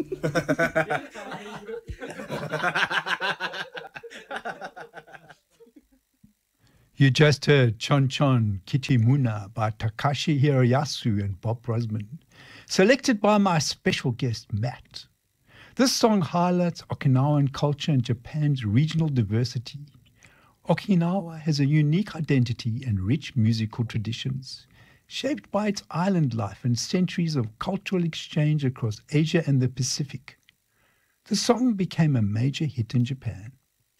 You just heard Chon Chon Kichimuna by Takashi Hiroyasu and Bob Brosman, selected by my special guest, Matt. This song highlights Okinawan culture and Japan's regional diversity. Okinawa has a unique identity and rich musical traditions, shaped by its island life and centuries of cultural exchange across Asia and the Pacific. The song became a major hit in Japan.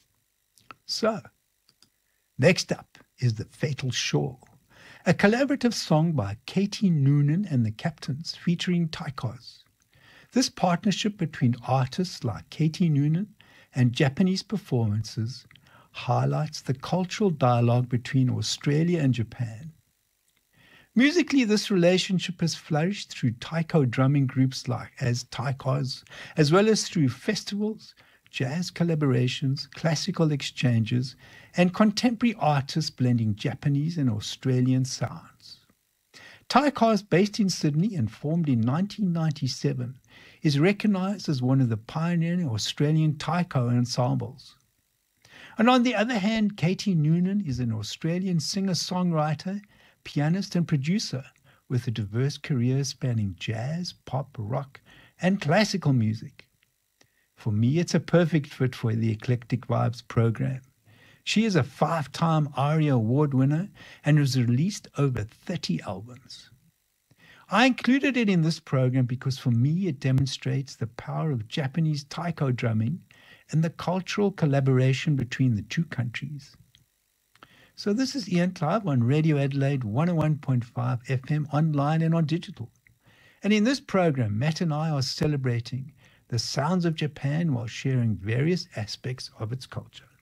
So, next up is The Fatal Shore, a collaborative song by Katie Noonan and the Captains featuring Taikos. This partnership between artists like Katie Noonan and Japanese performances highlights the cultural dialogue between Australia and Japan. Musically, this relationship has flourished through taiko drumming groups like as Taikos, as well as through festivals, jazz collaborations, classical exchanges, and contemporary artists blending Japanese and Australian sounds. Taikos, based in Sydney and formed in 1997, is recognised as one of the pioneering Australian taiko ensembles. And on the other hand, Katie Noonan is an Australian singer-songwriter, pianist and producer with a diverse career spanning jazz, pop, rock, and classical music. For me, it's a perfect fit for the Eclectic Vibes program. She is a 5-time ARIA Award winner and has released over 30 albums. I included it in this program because for me it demonstrates the power of Japanese taiko drumming and the cultural collaboration between the two countries. So this is Ian Clive on Radio Adelaide 101.5 FM online and on digital. And in this program, Matt and I are celebrating the sounds of Japan while sharing various aspects of its culture.